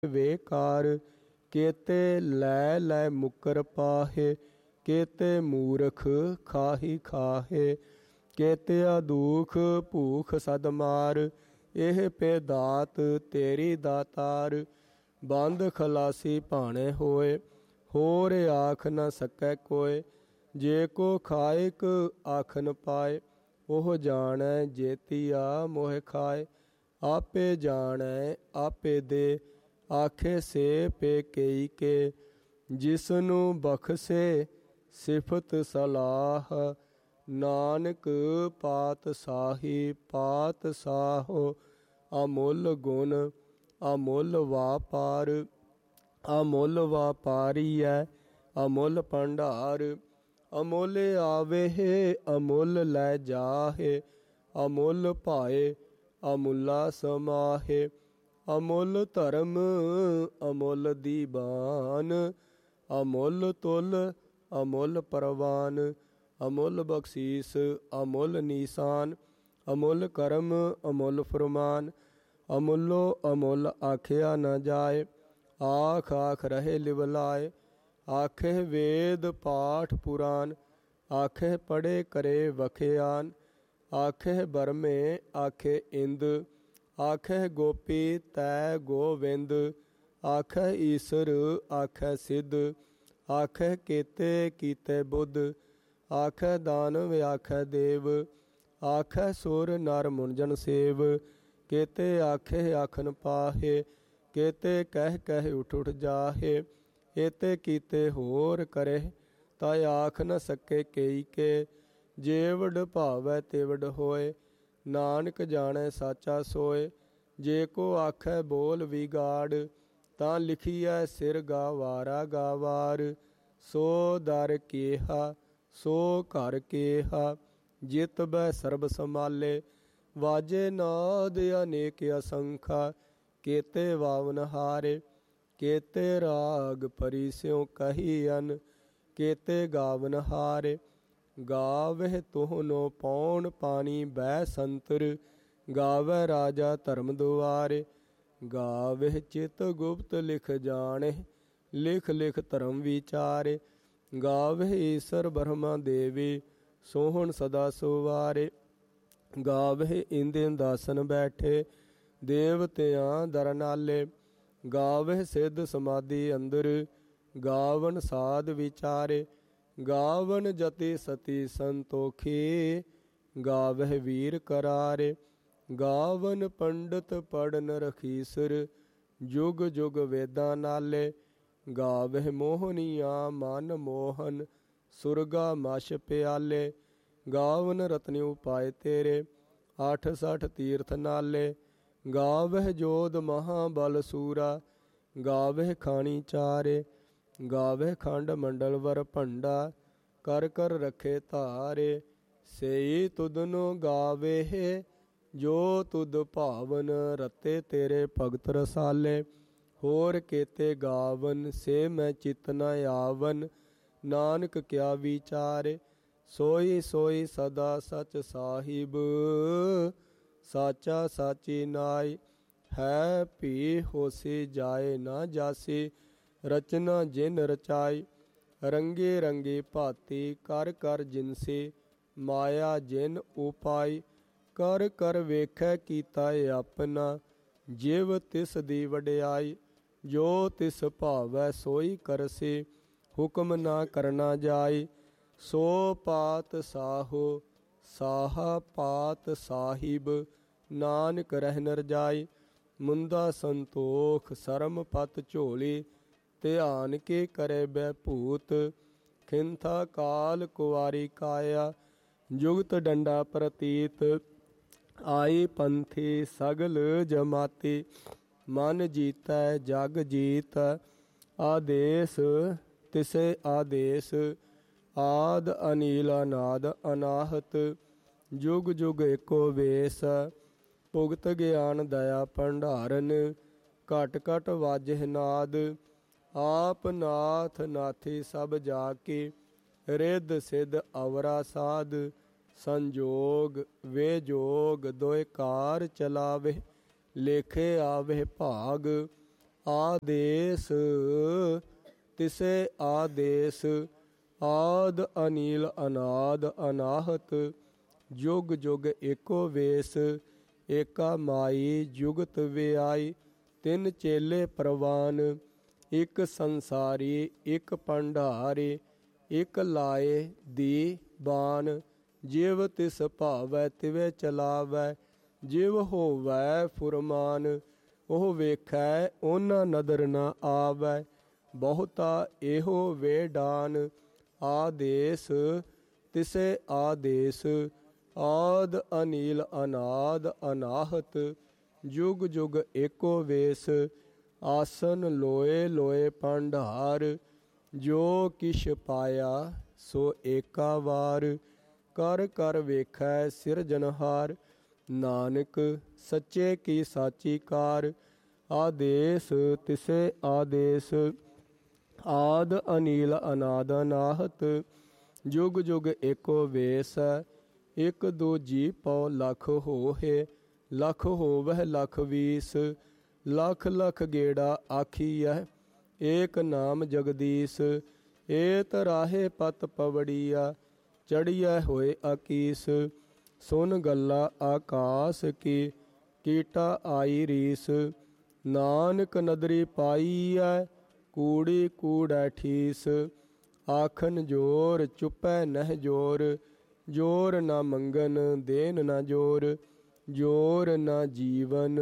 ਵੇਕਾਰ। ਕੇਤੇ ਲੈ ਲੈ ਮੁਕਰ ਪਾਹੇ, ਕੇਤੇ ਮੂਰਖ ਖਾਹੀ ਖਾਹੇ। ਕੇਤਿਆ ਦੁਖ ਭੂਖ ਸਦ ਮਾਰ, ਇਹ ਪੇ ਦਾਤ ਤੇਰੀ ਦਾਤਾਰ। ਬੰਦ ਖਲਾਸੀ ਭਾਣੇ ਹੋਏ, ਹੋਰ ਆਖ ਨ ਸਕੈ ਕੋਇ। ਜੇ ਕੋ ਖਾਇਕ ਆਖਨ ਪਾਏ, ਉਹ ਜਾਣੈ ਜੇਤੀਆ ਮੋਹਿ ਖਾਏ। ਆਪੇ ਜਾਣੈ ਆਪੇ ਦੇ, ਆਖੇ ਸੇ ਪੇ ਕਈ ਕੇ। ਜਿਸਨੂੰ ਬਖਸ਼ੇ ਸਿਫਤ ਸਲਾਹ, ਨਾਨਕ ਪਾਤਸ਼ਾਹੀ ਪਾਤਸ਼ਾਹੋ। ਅਮੁੱਲ ਗੁਣ ਅਮੁੱਲ ਵਾਪਾਰ, ਅਮੁੱਲ ਵਾਪਾਰੀਐ ਅਮੁੱਲ ਭੰਡਾਰ। ਅਮੁੱਲ ਆਵਹਿ ਅਮੁੱਲ ਲੈ ਜਾਹੇ, ਅਮੁੱਲ ਭਾਏ ਅਮੁੱਲਾ ਸਮਾਹੇ। ਅਮੁੱਲ ਧਰਮ ਅਮੁੱਲ ਦੀਬਾਨ, ਅਮੁੱਲ ਤੁਲ ਅਮੁੱਲ ਪਰਵਾਨ। ਅਮੁੱਲ ਬਖਸ਼ੀਸ ਅਮੁੱਲ ਨੀਸਾਨ, ਅਮੁੱਲ ਕਰਮ ਅਮੁੱਲ ਫੁਰਮਾਨ। ਅਮੁੱਲੋ ਅਮੁੱਲ ਆਖਿਆ ਨ ਜਾਏ, ਆਖ ਆਖ ਰਹੇ ਲਿਵਲਾਏ। ਆਖੇ ਵੇਦ ਪਾਠ ਪੁਰਾਨ, ਆਖੇ ਪੜ੍ਹੇ ਕਰੇ ਵਖਿਆਨ। ਆਖੇ ਬਰਮੇ ਆਖੇ ਇੰਦ, ਆਖੇ ਗੋਪੀ ਤੈ ਗੋਵਿੰਦ। ਆਖੇ ਈਸਰ ਆਖੇ ਸਿੱਧ, ਆਖੇ ਕੇਤੇ ਕੀਤੇ ਬੁੱਧ। ਆਖੇ ਦਾਨਵ ਆਖੇ ਦੇਵ, ਆਖੇ ਸੁਰ ਨਰ ਮੁੰਜਨ ਸੇਵ। ਕੇਤੇ ਆਖੇ ਆਖਨ ਪਾਹੇ, ਕੇਤੇ ਕਹਿ ਕਹਿ ਉਠ ਉਠ ਜਾਹੇ। ਏਤੇ ਕੀਤੇ ਹੋਰ ਕਰੇ, ਤਾ ਆਖ ਨ ਸਕੇ ਕਈ ਕੇ। ਜੇਵਡ ਭਾਵੈ ਤੇਵਡ ਹੋਏ, ਨਾਨਕ ਜਾਣੈ ਸਾਚਾ ਸੋਏ। ਜੇ ਕੋ ਆਖੈ ਬੋਲ ਵਿਗਾੜ, ਤਾਂ ਲਿਖੀਐ ਸਿਰ ਗਾਵਾਰਾ ਗਾਵਾਰ। ਸੋ ਦਰ ਕੇਹਾ ਸੋ ਘਰ ਕੇਹਾ, ਜਿਤ ਬੈ ਸਰਬ ਸਮਾਲੇ। ਵਾਜੇ ਨਾਦ ਅਨੇਕ ਅਸੰਖਾ, ਕੇਤੇ ਵਾਵਨ ਹਾਰੇ। ਕੇਤੇ ਰਾਗ ਪਰੀ ਸਿਉ ਕਹੀਅਨ, ਕੇਤੇ ਗਾਵਨ ਹਾਰੇ। ਗਾਵਹਿ ਤੁਹਾਨੋ ਪੌਣ ਪਾਣੀ ਬਹਿ ਸੰਤਰ, ਗਾਵੈ ਰਾਜਾ ਧਰਮ ਦੁਆਰੇ। ਗਾਵਹਿ ਚਿਤ ਗੁਪਤ ਲਿਖ ਜਾਣਹਿ, ਲਿਖ ਲਿਖ ਧਰਮ ਵਿਚਾਰੇ। ਗਾਵਹਿ ਈਸਰ ਬਰਮਾ ਦੇਵੀ, ਸੋਹਣ ਸਦਾ ਸੁਵਾਰੇ। ਗਾਵਹਿ ਇੰਦਿਨ ਦਾਸਨ ਬੈਠੇ, ਦੇਵਤਿਆਂ ਦਰ ਨਾਲੇ। ਗਾਵਹਿ ਸਿੱਧ ਸਮਾਧੀ ਅੰਦਰ, ਗਾਵਨ ਸਾਧ ਵਿਚਾਰੇ। ਗਾਵਨ ਜਤੀ ਸਤੀ ਸੰਤੋਖੀ, ਗਾਵਹਿ ਵੀਰ ਕਰਾਰੇ। ਗਾਵਨ ਪੰਡਤ ਪੜਨ ਰਖੀਸਰ, ਜੁਗ ਜੁਗ ਵੇਦਾਂ ਨਾਲੇ। ਗਾਵਹਿ ਮੋਹਨੀਆਂ ਮਨ ਮੋਹਨ, ਸੁਰਗਾ ਮਛ ਪਿਆਲੇ। ਗਾਵਨ ਰਤਨਿ ਉਪਾਏ ਤੇਰੇ, 68 ਤੀਰਥ ਨਾਲੇ। ਗਾਵਹਿ ਜੋਧ ਮਹਾਬਲ ਸੂਰਾ, ਗਾਵਹਿ ਖਾਣੀ ਚਾਰੇ। ਗਾਵਹਿ ਖੰਡ ਮੰਡਲ ਵਰ ਭੰਡਾ, ਕਰ ਕਰ ਰਖੇ ਧਾਰੇ। ਸਈ ਤੁਧਨੋ ਗਾਵਹਿ, ਜੋ ਤੁਧ ਭਾਵਨ ਰਤੇ ਤੇਰੇ ਭਗਤ ਰਸਾਲੇ। ਹੋਰ ਕੇਤੇ ਗਾਵਨ, ਸੇ ਮੈਂ ਚਿਤ ਨ ਆਵਨ, ਨਾਨਕ ਕਿਆ ਵਿਚਾਰੇ। ਸੋਈ ਸੋਈ ਸਦਾ ਸਚ ਸਾਹਿਬ, ਸਾਚਾ ਸਾਚੀ ਨਾਈ। ਹੈ ਭੀ ਹੋਸੀ ਜਾਏ ਨਾ ਜਾਸੀ, ਰਚਨਾ ਜਿਨ ਰਚਾਈ। ਰੰਗੇ ਰੰਗੇ ਭਾਤੀ ਕਰ ਕਰ ਜਿਨਸੀ, ਮਾਇਆ ਜਿਨ ਉਪਾਈ। ਕਰ ਕਰ ਵੇਖੈ ਕੀਤਾ ਆਪਣਾ, ਜਿਵ ਤਿਸ ਦੀ ਵਡਿਆਈ। ਜੋ ਤਿਸ ਭਾਵੈ ਸੋਈ ਕਰਸੀ, ਹੁਕਮ ਨਾ ਕਰਨਾ ਜਾਈ। ਸੋ ਪਾਤ ਸਾਹੋ ਸਾਹਾ ਪਾਤ ਸਾਹਿਬ, ਨਾਨਕ ਰਹਿਨ ਰਜਾਈ। ਮੁੰਦਾ ਸੰਤੋਖ ਸਰਮ ਪਤ ਝੋਲੀ, ਧਿਆਨ ਕੇ ਕਰੇ ਬੈ ਭੂਤ। ਖਿੰਥਾ ਕਾਲ ਕੁਵਾਰੀ ਕਾਇਆ, ਜੁਗਤ ਡੰਡਾ ਪ੍ਰਤੀਤ। ਆਈ ਪੰਥੀ ਸਗਲ ਜਮਾਤੀ, ਮਨ ਜੀਤੈ ਜਗ ਜੀਤ। ਆਦੇਸ ਤਿਸੇ ਆਦੇਸ, ਆਦ ਅਨੀਲ ਅਨਾਦ ਅਨਾਹਤ। ਜੁਗ ਜੁਗ ਏਕੋ ਵੇਸ, ਭੁਗਤ ਗਿਆਨ ਦਇਆ ਭੰਡਾਰਨ। ਘਟ ਘਟ ਵਾਜਹਿ ਨਾਦ, ਆਪ ਨਾਥ ਨਾਥੀ ਸਭ ਜਾ ਕੀ। ਰਿੱਧ ਸਿੱਧ ਅਵਰਾ ਸਾਧ, ਸੰਜੋਗ ਵੇਜੋਗ ਦੁਇ ਕਾਰ ਚਲਾਵੇ। ਲੇਖੇ ਆਵਹਿ ਭਾਗ, ਆਦੇਸ ਤਿਸੇ ਆਦੇਸ। ਆਦ ਅਨੀਲ ਅਨਾਦ ਅਨਾਹਤ ਜੁਗ ਜੁਗ ਏਕੋ ਵੇਸ। ਏਕਾ ਮਾਈ ਜੁਗਤ ਵਿਆਈ ਤਿੰਨ ਚੇਲੇ ਪ੍ਰਵਾਨ। ਇੱਕ ਸੰਸਾਰੀ ਇੱਕ ਭੰਡਾਰੇ ਇੱਕ ਲਾਏ ਦੀ ਬਾਨ। ਜਿਵ ਤਿਸ ਭਾਵੈ ਤਿਵੇਂ ਚਲਾਵੈ ਜਿਵ ਹੋਵੈ ਫੁਰਮਾਨ। ਉਹ ਵੇਖੈ ਉਹਨਾਂ ਨਦਰ ਨ ਆਵੈ ਬਹੁਤਾ ਇਹੋ ਵੇਡਾਨ। ਆਦੇਸ ਤਿਸੇ ਆਦੇਸ। ਆਦ ਅਨੀਲ ਅਨਾਦ ਅਨਾਹਤ ਜੁਗ ਜੁਗ ਏਕੋ ਵੇਸ। ਆਸਨ ਲੋਏ ਲੋਏ ਭੰਡਾਰ ਜੋ ਕਿਛ ਪਾਇਆ ਸੋ ਏਕਾ ਵਾਰ। ਕਰ ਕਰ ਵੇਖੈ ਸਿਰਜਨਹਾਰ ਨਾਨਕ ਸੱਚੇ ਕੀ ਸਾਚੀ ਕਾਰ। ਆਦੇਸ ਤਿਸੇ ਆਦੇਸ। ਆਦ ਅਨੀਲ ਅਨਾਦ ਅਨਾਹਤ ਜੁਗ ਜੁਗ ਏਕੋ ਵੇਸ। ਇਕ ਦੋ ਜੀ ਪਉ ਲਖ ਹੋਹੇ ਲਖ ਹੋਵਹਿ ਲਖ ਵੀਸ। ਲਖ ਲਖ ਗੇੜਾ ਆਖੀਐ ਏਕ ਨਾਮ ਜਗਦੀਸ਼। ਏਤ ਰਾਹੇ ਪਤ ਪਵੜੀਆ ਚੜੀਐ ਹੋਏ ਆਕੀਸ। ਸੁਨ ਗੱਲਾ ਆਕਾਸ ਕੀ ਕੀਟਾ ਆਈ ਰੀਸ। ਨਾਨਕ ਨਦਰੀ ਪਾਈਐ ਕੂੜੀ ਕੂੜੈ ਠੀਸ। ਆਖਨ ਜੋਰ ਚੁਪੈ ਨਹਿ ਜੋਰ ਜੋਰ ਨਾ ਮੰਗਨ ਦੇਨ ਨਾ ਜੋਰ। ਜੋਰ ਨਾ ਜੀਵਨ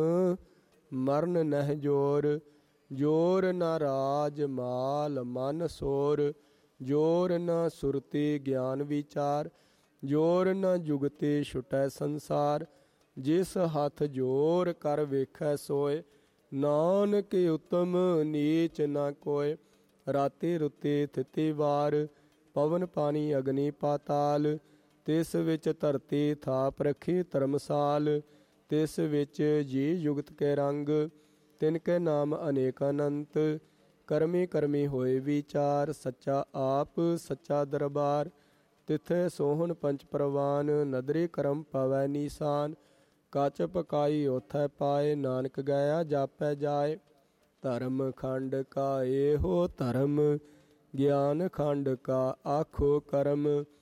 ਮਰਨ ਨਹਿ ਜੋਰ। ਜੋਰ ਨਾ ਰਾਜ ਮਾਲ ਮਨ ਸੋਰ। ਜੋਰ ਨਾ ਸੁਰਤੀ ਗਿਆਨ ਵਿਚਾਰ। ਜੋਰ ਨਾ ਜੁਗਤੀ ਛੁਟੈ ਸੰਸਾਰ। ਜਿਸ ਹੱਥ ਜੋਰ ਕਰ ਵੇਖੈ ਸੋਏ ਨਾਨਕ ਉਤਮ ਨੀਚ ਨਾ ਕੋਇ। ਰਾਤੀ ਰੁੱਤੀ ਥਿਤੀ ਵਾਰ ਪਵਨ ਪਾਣੀ ਅਗਨੀ ਪਾਤਾਲ। ਤਿਸ ਵਿੱਚ ਧਰਤੀ ਥਾਪ ਰੱਖੀ ਧਰਮਸਾਲ। ਤਿਸ ਵਿੱਚ ਜੀ ਜੁਗਤ ਕੇ ਰੰਗ ਤਿਨ ਕੇ ਨਾਮ ਅਨੇਕ ਅਨੰਤ। ਕਰਮੀ ਕਰਮੀ ਹੋਏ ਵਿਚਾਰ ਸੱਚਾ ਆਪ ਸੱਚਾ ਦਰਬਾਰ। ਤਿਥੈ ਸੋਹਣ ਪੰਚ ਪ੍ਰਵਾਨ ਨਦਰੀ ਕਰਮ ਪਵੈ ਨੀਸਾਨ। ਕੱਚ ਪਕਾਈ ਓਥੈ ਪਾਏ ਨਾਨਕ ਗਿਆ ਜਾਪੈ ਜਾਏ। ਧਰਮ ਖੰਡ ਕਾ ਇਹੋ ਧਰਮ ਗਿਆਨ ਖੰਡ ਕਾ ਆਖੋ ਕਰਮ।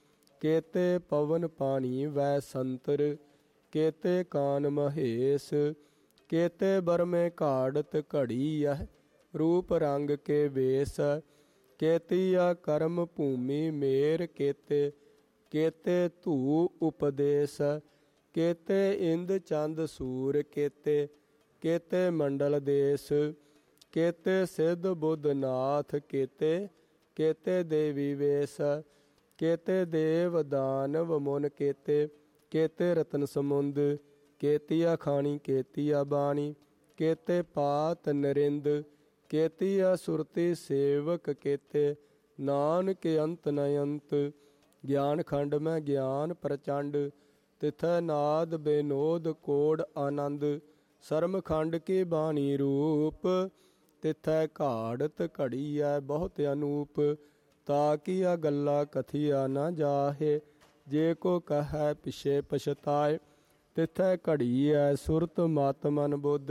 ਕੇਤੇ ਪਵਨ ਪਾਣੀ ਵੈ ਸੰਤਰ ਕੇਤੇ ਕਾਨ ਮਹੇਸ਼। ਕੇਤੇ ਬਰਮੇ ਘਾੜਤ ਘੜੀਐ ਰੂਪ ਰੰਗ ਕੇ ਵੇਸ। ਕੇਤੀਆ ਕਰਮ ਭੂਮੀ ਮੇਰ ਕੇਤੇ ਕੇਤੇ ਧੂ ਉਪਦੇਸ। ਕੇਤੇ ਇੰਦ ਚੰਦ ਸੂਰ ਕੇਤੇ ਕੇਤੇ ਮੰਡਲ ਦੇਸ। ਕੇਤੇ ਸਿੱਧ ਬੁੱਧ ਨਾਥ ਕੇਤੇ ਕੇਤੇ ਦੇਵੀ ਵੇਸ। ਕੇਤੇ ਦੇਵ ਦਾਨਵ ਮੁਨ ਕੇਤੇ ਕੇਤੇ ਰਤਨ ਸਮੁੰਦ। ਕੇਤੀਆ ਖਾਣੀ ਕੇਤੀਆ ਬਾਣੀ ਕੇਤੇ ਪਾਤ ਨਰਿੰਦ। ਕੇਤੀਆ ਸੁਰਤੀ ਸੇਵਕ ਕੇਤੇ ਨਾਨਕ ਅੰਤ ਨ ਅੰਤ। ਗਿਆਨ ਖੰਡ ਮੈਂ ਗਿਆਨ ਪ੍ਰਚੰਡ ਤਿਥੈ ਨਾਦ ਬੇਨੋਦ ਕੋੜ ਆਨੰਦ। ਸਰਮ ਖੰਡ ਕੀ ਬਾਣੀ ਰੂਪ ਤਿਥੈ ਘਾੜਤ ਘੜੀਐ ਬਹੁਤ ਅਨੂਪ। ਤਾਕੀਆ ਗੱਲਾ ਕਥੀਆ ਨਾ ਜਾਹੇ ਜੇ ਕੋ ਕਹੈ ਪਿਛੇ ਪਛਤਾਏ। ਤਿਥੈ ਘੜੀਐ ਸੁਰਤ ਮਤ ਮਨ ਬੁੱਧ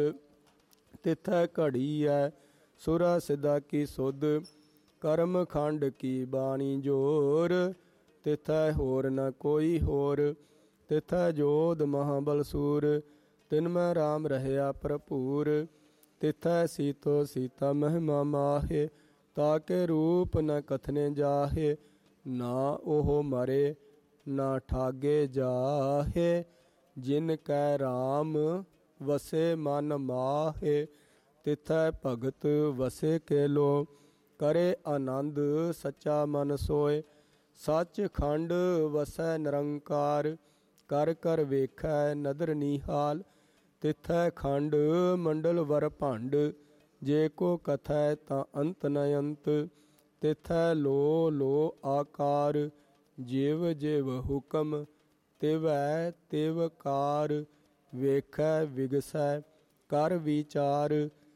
ਤਿਥੈ ਘੜੀਐ ਸੁਰਾ ਸਿਧਾ ਕੀ ਸੁਧ। ਕਰਮ ਖੰਡ ਕੀ ਬਾਣੀ ਜੋਰ ਤਿਥੈ ਹੋਰ ਨ ਕੋਈ ਹੋਰ। ਤਿਥੈ ਜੋਧ ਮਹਾਬਲ ਸੂਰ ਤਿਨ ਮੈਂ ਰਾਮ ਰਹਿਆ ਭਰਪੂਰ। ਤਿਥੈ ਸੀਤੋ ਸੀਤਾ ਮਹਿਮਾ ਮਾਹੇ ਤਾਕੇ ਰੂਪ ਨ ਕਥਨੇ ਜਾਹੇ। ਨਾ ਉਹ ਮਰੇ ਨਾ ਠਾਗੇ ਜਾਹੇ ਜਿਨ ਕੈ ਰਾਮ ਵਸੇ ਮਨ ਮਾਹੇ। ਤਿਥੈ ਭਗਤ ਵਸੇ ਕੇ ਲੋ ਕਰੇ ਆਨੰਦ ਸੱਚਾ ਮਨ ਸੋਏ। ਸੱਚ ਖੰਡ ਵਸੈ ਨਿਰੰਕਾਰ ਕਰ ਕਰ ਵੇਖੈ ਨਦਰ ਨੀਹਾਲ। ਤਿਥੈ ਖੰਡ ਮੰਡਲ ਵਰ ਭੰਡ ਜੇ ਕੋ ਕਥੈ ਤਾਂ ਅੰਤ ਨ ਅੰਤ। ਤਿਥੈ ਲੋ ਲੋ ਆਕਾਰ ਜਿਵ ਜਿਵ ਹੁਕਮ ਤਿਵੈ ਤਿਵ ਕਾਰ। ਵੇਖੈ ਵਿਗਸੈ ਕਰ ਵਿਚਾਰ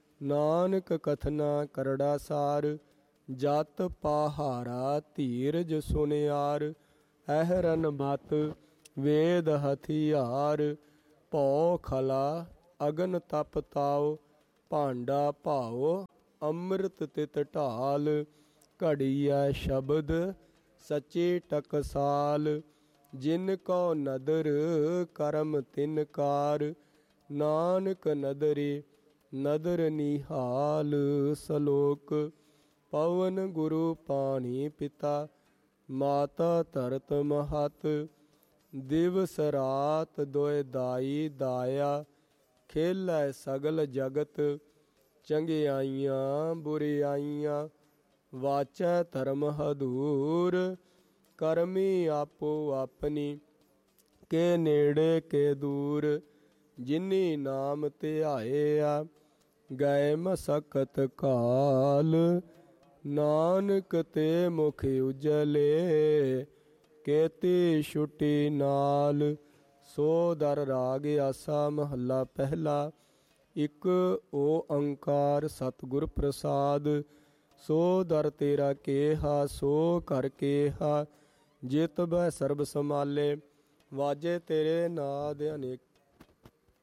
ਨਾਨਕ ਕਥਨਾ ਕਰੜਾ ਸਾਰ। ਜਤ ਪਾਹਾਰਾ ਧੀਰਜ ਸੁਨਿਆਰ ਅਹਰਨ ਮਤ ਵੇਦ ਹਥਿਆਰ। ਭਉ ਖਲਾ ਅਗਨ ਤਪ ਤਾਉ ਭਾਂਡਾ ਭਾਓ ਅੰਮ੍ਰਿਤ ਤਿਤ ਢਾਲ। ਘੜੀਐ ਸ਼ਬਦ ਸਚੇ ਟਕਸਾਲ। ਜਿਨ ਕੋ ਨਦਰ ਕਰਮ ਤਿਨ ਕਾਰ। ਨਾਨਕ ਨਦਰੇ ਨਦਰ ਨਿਹਾਲ। ਸਲੋਕ। ਪਵਨ ਗੁਰੂ ਪਾਣੀ ਪਿਤਾ ਮਾਤਾ ਧਰਤ ਮਹਤ। ਦਿਵਸ ਰਾਤ ਦੋਇ ਦਾਈ ਦਾਇਆ। ਖੇਲੈ ਸਗਲ ਜਗਤ ਚੰਗਿਆਈਆਂ ਬੁਰਿਆਈਆਂ। ਵਾਚੈ ਧਰਮ ਹਦੂਰ ਕਰਮੀ ਆਪੋ ਆਪਣੀ। ਕੇ ਨੇੜੇ ਕੇ ਦੂਰ ਜਿਨੀ ਨਾਮ ਧਿਆਇਆ। ਗਏ ਮਸਕਤ ਕਾਲ ਨਾਨਕ ਤੇ ਮੁਖ ਉਜਲੇ। ਕੇਤੀ ਛੁਟੀ ਨਾਲ। ਸੋ ਦਰ ਰਾਗ ਆਸਾ ਮਹੱਲਾ ਪਹਿਲਾ। ਇਕ ਓੰਕਾਰ ਸਤਿਗੁਰ ਪ੍ਰਸਾਦ। ਸੋ ਦਰ ਤੇਰਾ ਕੇਹਾ ਸੋ ਘਰ ਕੇਹਾ। ਜਿਤ ਬਹਿ ਸਰਬ ਸਮਾਲੇ। ਵਾਜੇ ਤੇਰੇ ਨਾਦ ਅਨੇਕ